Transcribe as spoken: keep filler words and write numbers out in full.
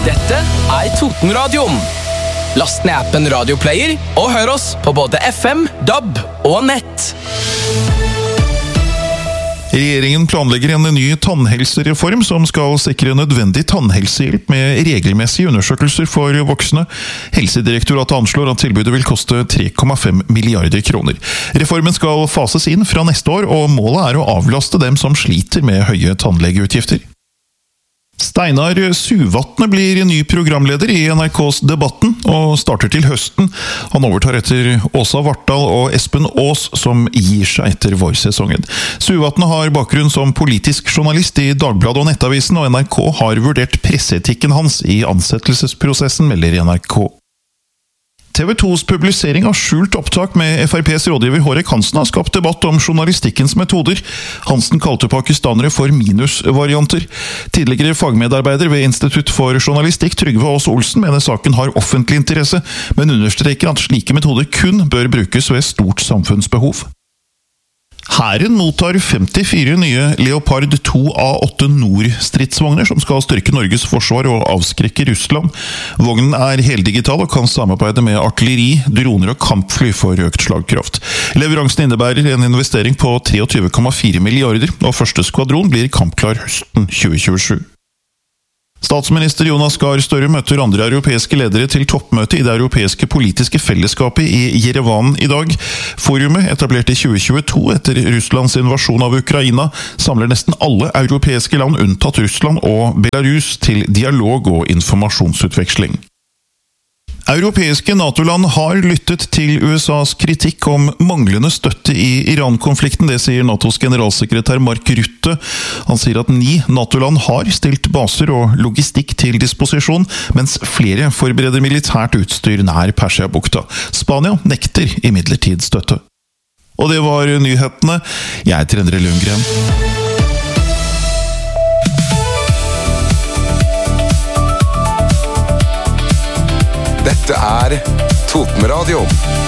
Dette er Totenradioen. Last ned appen Radioplayer og hør oss på både F M, D A B og nett. Regjeringen planlegger en ny tannhelsereform som skal sikre nødvendig tannhelsehjelp med regelmessige undersøkelser for voksne. Helsedirektoratet anslår at tilbudet vil koste tre komma fem milliarder kroner. Reformen skal fases inn fra neste år, og målet er å avlaste dem som sliter med høye tannlegeutgifter. Steinar Suvatne blir ny programleder i N R K's Debatten, og starter til høsten. Han overtar etter Åsa Vartdal og Espen Aas, som gir seg etter vårsesongen. Suvatne har bakgrunn som politisk journalist i Dagbladet og Nettavisen, og N R K har vurdert presseetikken hans i ansettelsesprosessen, melder N R K. T V to's publisering av skjult opptak med F R P's rådgiver Hårek Hansen har skapt debatt om journalistikkens metoder. Hansen kalte pakistanere for minusvarianter. Tidligere fagmedarbeider ved Institutt for Journalistikk, Trygve Aas Olsen, mener saken har offentlig interesse, men understreker at slike metoder kun bør brukes ved stort samfunnsbehov. Hæren mottar femtifire nye Leopard to A åtte Nord-stridsvogner som skal styrke Norges forsvar og avskrekke Russland. Vognen er heldigital og kan samarbeide med artilleri, droner og kampfly for økt slagkraft. Leveransen innebærer en investering på treogtyve komma fire milliarder, og første skvadron blir kampklar høsten tjue tjuesju. Statsminister Jonas Gahr Støre møter andre europeiske ledere til toppmøte i det europeiske politiske fellesskapet i Jerevan i dag. Forumet, etablert i tjue tjueto etter Russlands invasjon av Ukraina, samler nesten alle europeiske land unntatt Russland og Belarus til dialog og informasjonsutveksling. Europeiske NATO-land har lyttet til U S A's kritikk om manglende støtte i Iran-konflikten, det sier NATOs generalsekretær Mark Rutte. Han sier at ni NATO-land har stilt baser og logistikk til disposisjon, mens flere forbereder militært utstyr nær Persiabukta. Spania nekter imidlertid støtte. Og det var nyhetene. Jeg heter Endre Lundgren. Dette er Totenradioen.